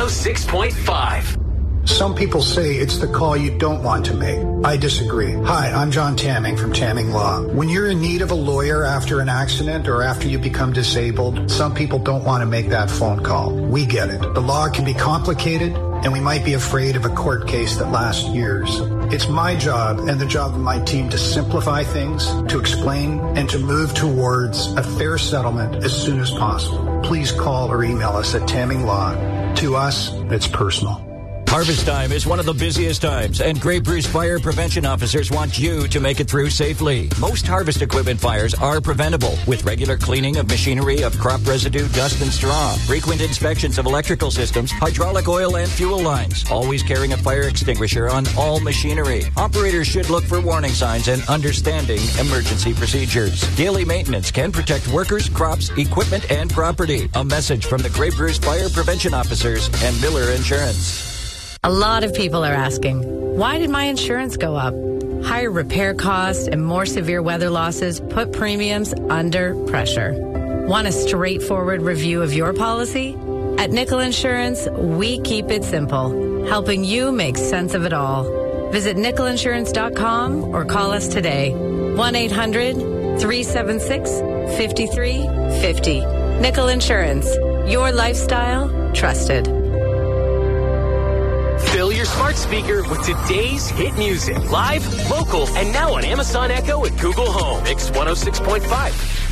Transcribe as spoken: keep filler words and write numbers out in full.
oh six point five. Some people say it's the call you don't want to make. I disagree. Hi, I'm John Tamming from Tamming Law. When you're in need of a lawyer after an accident or after you become disabled, some people don't want to make that phone call. We get it. The law can be complicated, and we might be afraid of a court case that lasts years. It's my job and the job of my team to simplify things, to explain, and to move towards a fair settlement as soon as possible. Please call or email us at Tamming Law. To us, it's personal. Harvest time is one of the busiest times, and Grey Bruce Fire Prevention Officers want you to make it through safely. Most harvest equipment fires are preventable with regular cleaning of machinery, of crop residue, dust, and straw, frequent inspections of electrical systems, hydraulic oil, and fuel lines, always carrying a fire extinguisher on all machinery. Operators should look for warning signs and understanding emergency procedures. Daily maintenance can protect workers, crops, equipment, and property. A message from the Grey Bruce Fire Prevention Officers and Miller Insurance. A lot of people are asking, why did my insurance go up? Higher repair costs and more severe weather losses put premiums under pressure. Want a straightforward review of your policy? At Nickel Insurance, we keep it simple, helping you make sense of it all. Visit nickel insurance dot com or call us today. one eight hundred three seven six five three five zero. Nickel Insurance, your lifestyle trusted. Fill your smart speaker with today's hit music. Live, local, and now on Amazon Echo and Google Home. Mix one oh six point five.